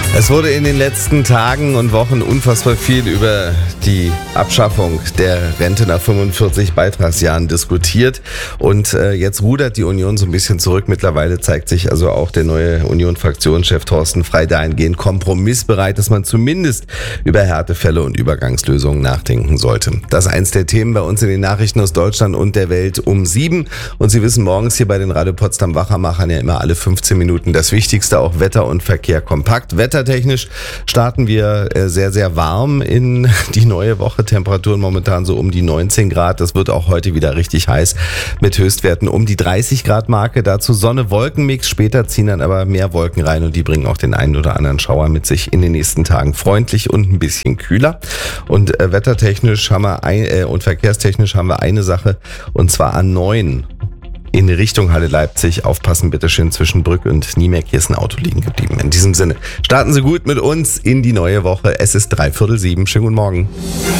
Es wurde in den letzten Tagen und Wochen unfassbar viel über die Abschaffung der Rente nach 45 Beitragsjahren diskutiert und jetzt rudert die Union so ein bisschen zurück. Mittlerweile zeigt sich also auch der neue Union-Fraktionschef Thorsten Frey dahingehend kompromissbereit, dass man zumindest über Härtefälle und Übergangslösungen nachdenken sollte. Das ist eins der Themen bei uns in den Nachrichten aus Deutschland und der Welt um 7. Und Sie wissen morgens hier bei den Radio Potsdam Wachermachern ja immer alle 15 Minuten das Wichtigste, auch Wetter und Verkehr kompakt. Wettertechnisch starten wir sehr, sehr warm in die neue Woche. Temperaturen momentan so um die 19 Grad. Das wird auch heute wieder richtig heiß mit Höchstwerten um die 30 Grad Marke. Dazu Sonne-Wolken-Mix. Später ziehen dann aber mehr Wolken rein und die bringen auch den einen oder anderen Schauer mit sich in den nächsten Tagen. Freundlich und ein bisschen kühler. Und wettertechnisch haben wir und verkehrstechnisch haben wir eine Sache, und zwar A9. In Richtung Halle Leipzig. Aufpassen bitte schön zwischen Brück und Niemek. Hier ist ein Auto liegen geblieben. In diesem Sinne, starten Sie gut mit uns in die neue Woche. Es ist 6:45. Schönen guten Morgen.